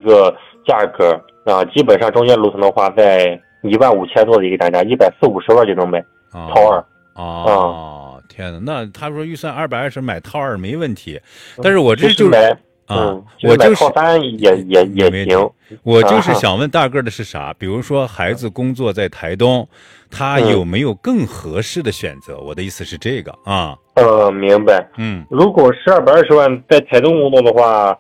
个价格啊，基本上中间楼层的话，在15000多的一个单价，140-150万就能买套二。 哦，天哪！那他说预算220买套二没问题，但是我这就是买我就是套三也行。 我就是想问大个的是啥？比如说孩子工作在台东，他有没有更合适的选择？我的意思是这个啊。 明白。如果是220万在台东工作的话，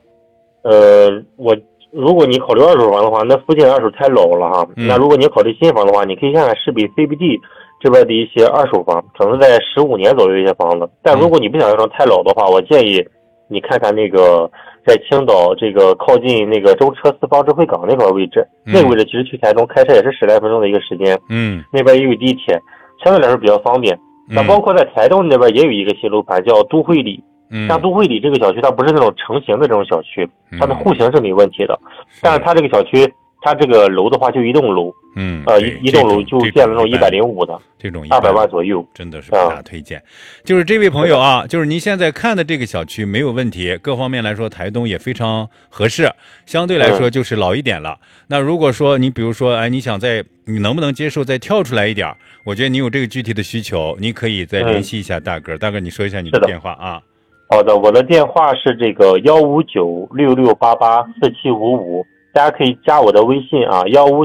如果你考虑二手房的话，那附近二手太老了哈。那如果你考虑新房的话，你可以看看市北 CBD 这边的一些二手房，可能在15年左右一些房子。但如果你不想要太老的话，我建议你看看那个在青岛这个靠近那个舟车四方智慧港那块位置，那个位置其实去台东开车也是10来分钟的一个时间。那边也有地铁，相对来说比较方便。那包括在台东那边也有一个新楼盘叫都会里。像都会里这个小区，它不是那种成型的这种小区，它的户型是没问题的。但是它这个小区，它这个楼的话就一栋楼，一栋楼就建了那种105的， 这种 200万左右， 真的是不大推荐。就是这位朋友啊，就是您现在看的这个小区没有问题，各方面来说台东也非常合适，相对来说就是老一点了。那如果说你比如说，你想你能不能接受再跳出来一点？我觉得你有这个具体的需求，你可以再联系一下大哥。大哥，你说一下你的电话啊。 好的，我的电话是这个15966884755，大家可以加我的微信啊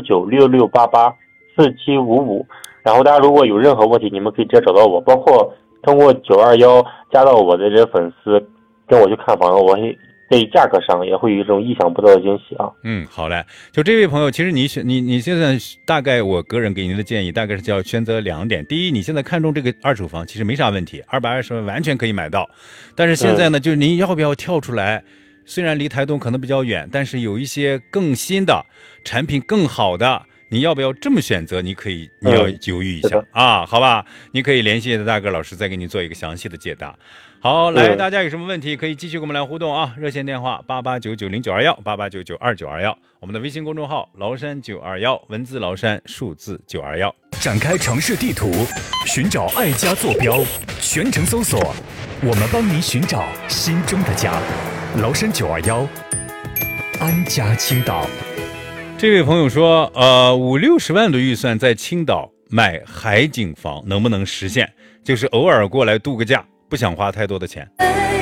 ，15966884755。然后大家如果有任何问题，你们可以直接找到我，包括通过921加到我的这些粉丝，跟我去看房，我会对价格上也会有一种意想不到的惊喜啊。 好嘞。就这位朋友，其实你现在大概我个人给您的建议大概是要选择2点。第一，你现在看中这个二手房其实没啥问题，220万完全可以买到。但是现在呢，就是您要不要跳出来？虽然离台东可能比较远，但是有一些更新的产品更好的，你要不要这么选择？你要犹豫一下好吧？你可以联系大个老师再给你做一个详细的解答。好，来，大家有什么问题可以继续跟我们来互动啊！热线电话88990921，88992921，我们的微信公众号崂山921，文字崂山，数字921。 展开城市地图，寻找爱家坐标，全程搜索，我们帮您寻找心中的家。崂山921，安家青岛。 这位朋友说，50-60万的预算在青岛买海景房能不能实现？就是偶尔过来度个假，不想花太多的钱。